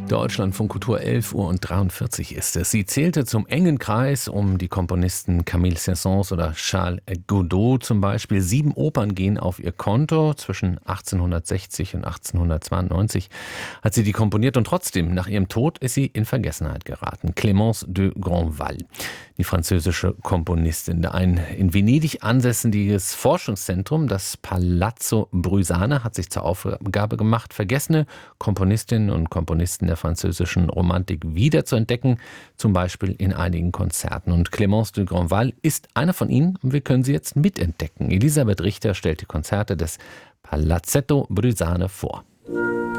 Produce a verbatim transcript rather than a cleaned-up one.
Deutschlandfunk Kultur, elf Uhr und dreiundvierzig ist es. Sie zählte zum engen Kreis um die Komponisten Camille Saint-Saëns oder Charles Gounod zum Beispiel. Sieben Opern gehen auf ihr Konto. Zwischen achtzehnhundertsechzig und achtzehnhundertzweiundneunzig hat sie die komponiert und trotzdem, nach ihrem Tod, ist sie in Vergessenheit geraten. Clémence de Grandval, die französische Komponistin. Ein in Venedig ansässiges Forschungszentrum, das Palazzo Brüsana, hat sich zur Aufgabe gemacht, vergessene Komponistinnen und Komponisten der französischen Romantik wiederzuentdecken, zum Beispiel in einigen Konzerten. Und Clémence de Grandval ist einer von ihnen und wir können sie jetzt mitentdecken. Elisabeth Richter stellt die Konzerte des Palazzetto Brüsana vor.